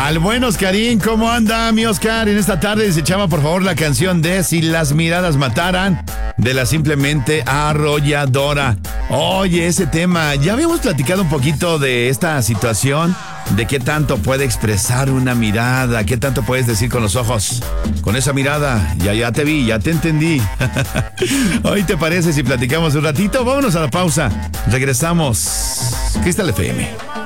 Al buen Oscarín, ¿cómo anda mi Oscar? En esta tarde se echaba por favor la canción de Si las miradas mataran, de la Simplemente Arrolladora. Oye, ese tema, ya habíamos platicado un poquito de esta situación, de qué tanto puede expresar una mirada, qué tanto puedes decir con los ojos. Con esa mirada, ya te vi, ya te entendí. Hoy te parece si platicamos un ratito, vámonos a la pausa. Regresamos. Cristal FM.